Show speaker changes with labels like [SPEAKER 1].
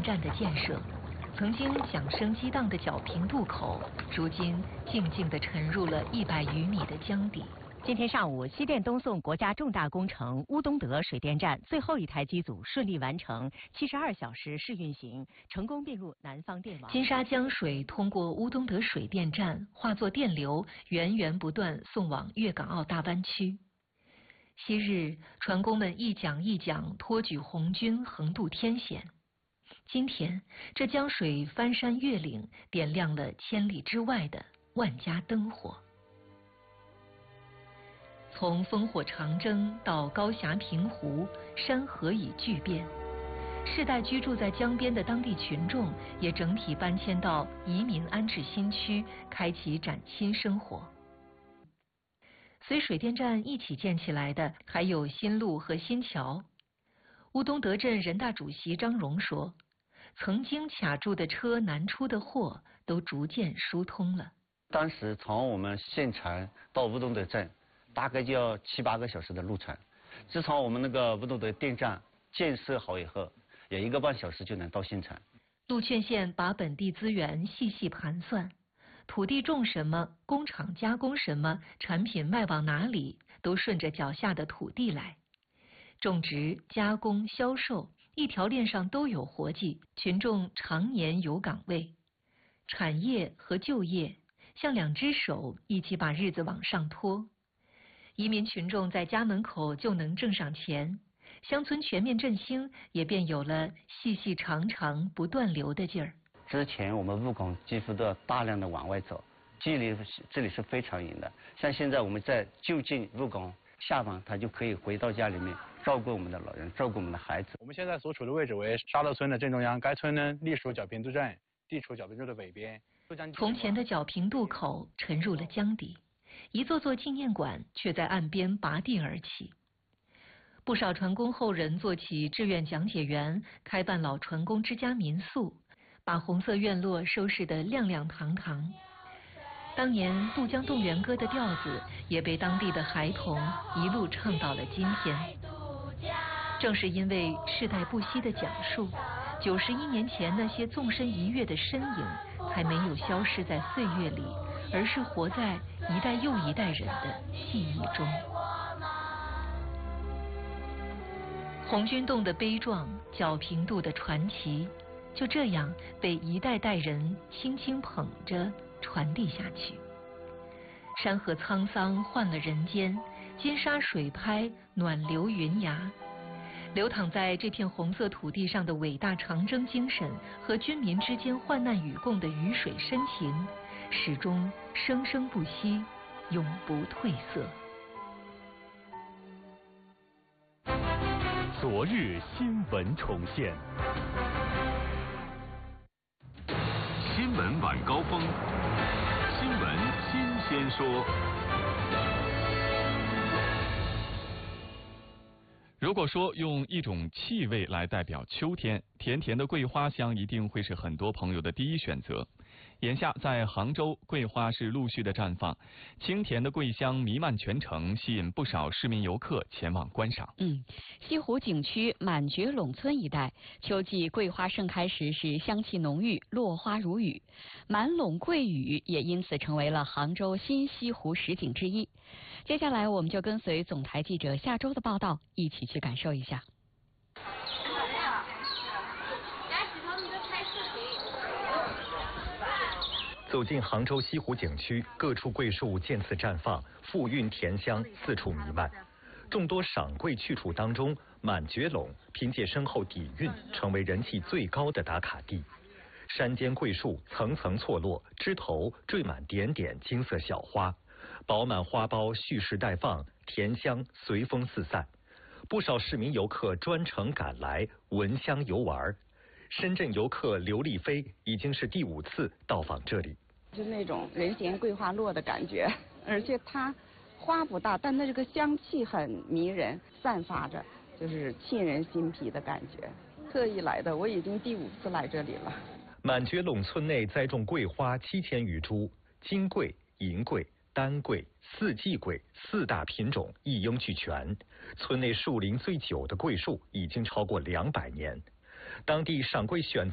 [SPEAKER 1] 站的建设，曾经响声激荡的皎平渡口，如今静静地沉入了100余米的江底。
[SPEAKER 2] 今天上午，西电东送国家重大工程乌东德水电站最后一台机组顺利完成72小时试运行，成功并入南方电网。
[SPEAKER 1] 金沙江水通过乌东德水电站化作电流，源源不断送往粤港澳大湾区。昔日船工们一桨一桨托举红军横渡天险，今天这江水翻山越岭，点亮了千里之外的万家灯火。从烽火长征到高峡平湖，山河已巨变。世代居住在江边的当地群众也整体搬迁到移民安置新区，开启崭新生活。随水电站一起建起来的还有新路和新桥。乌东德镇人大主席张荣说，曾经卡住的车难出的货都逐渐疏通了。
[SPEAKER 3] 当时从我们县城到乌东德镇大概就要7、8个小时的路程，自从我们那个乌东德电站建设好以后，也1个半小时就能到县城。
[SPEAKER 1] 陆劝县把本地资源细细盘算，土地种什么，工厂加工什么，产品卖往哪里，都顺着脚下的土地来。种植、加工、销售，一条链上都有活计，群众常年有岗位。产业和就业像2只手一起把日子往上拖。移民群众在家门口就能挣上钱，乡村全面振兴也便有了细细长长不断流的劲儿。
[SPEAKER 3] 之前我们务工几乎都要大量的往外走，距离这里是非常远的。像现在我们在就近务工，下班他就可以回到家里面照顾我们的老人，照顾我们的孩子。
[SPEAKER 4] 我们现在所处的位置为沙头村的正中央，该村呢隶属皎平渡镇，地处皎平渡的北边。
[SPEAKER 1] 从前的皎平渡口沉入了江底，一座座纪念馆却在岸边拔地而起。不少船工后人做起志愿讲解员，开办老船工之家民宿，把红色院落收拾得亮亮堂堂。当年渡江动员歌的调子也被当地的孩童一路唱到了今天。正是因为世代不息的讲述，91年前那些纵身一跃的身影才没有消失在岁月里，而是活在一代又一代人的记忆中。红军洞的悲壮，皎平渡的传奇，就这样被一代代人轻轻捧着传递下去。山河沧桑换了人间，金沙水拍暖流云崖。流淌在这片红色土地上的伟大长征精神和军民之间患难与共的鱼水深情，始终生生不息，永不褪色。
[SPEAKER 5] 昨日新闻重现，新闻晚高峰，新闻新鲜说。如果说用一种气味来代表秋天，甜甜的桂花香一定会是很多朋友的第一选择。眼下在杭州，桂花是陆续的绽放，清甜的桂香弥漫全城，吸引不少市民游客前往观赏。
[SPEAKER 2] 西湖景区满觉陇村一带，秋季桂花盛开时是香气浓郁，落花如雨，满陇桂雨也因此成为了杭州新西湖十景之一。接下来我们就跟随总台记者夏周的报道，一起去感受一下。
[SPEAKER 6] 走进杭州西湖景区，各处桂树渐次绽放，馥郁甜香四处弥漫。众多赏桂去处当中，满觉陇凭借深厚底蕴，成为人气最高的打卡地。山间桂树层层错落，枝头缀满点点金色小花，饱满花苞蓄势待放，甜香随风四散。不少市民游客专程赶来闻香游玩。深圳游客刘丽飞已经是第5次到访这里，
[SPEAKER 7] 就那种人闲桂花落的感觉，而且它花不大，但它这个香气很迷人，散发着就是沁人心脾的感觉。特意来的，我已经第5次来这里了。
[SPEAKER 6] 满觉陇村内栽种桂花7000余株，金桂、银桂、丹桂、四季桂4大品种一应俱全。村内树龄最久的桂树已经超过200年。当地赏桂选